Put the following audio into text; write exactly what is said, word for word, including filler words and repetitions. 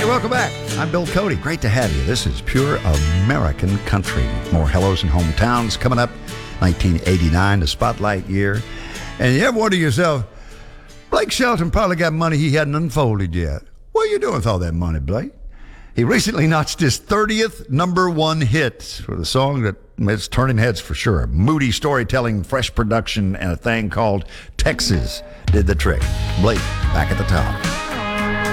welcome back. I'm Bill Cody. Great to have you. This is Pure American Country. More hellos and hometowns coming up. nineteen eighty-nine, the spotlight year. And you ever wonder to yourself, Blake Shelton probably got money he hadn't unfolded yet. What are you doing with all that money, Blake? He recently notched his thirtieth number one hit with a song that is turning heads for sure. Moody storytelling, fresh production, and a thing called Texas did the trick. Blake, back at the top.